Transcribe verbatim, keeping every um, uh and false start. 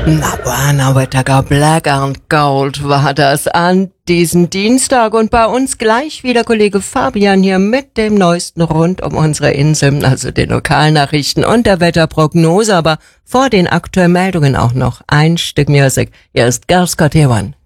Na bueno, Wetterger Black and Gold war das an diesem Dienstag und bei uns gleich wieder Kollege Fabian hier mit dem Neuesten rund um unsere Inseln, also den Lokalnachrichten und der Wetterprognose, aber vor den aktuellen Meldungen auch noch ein Stück Musik. Hier ist Girls Got Here One.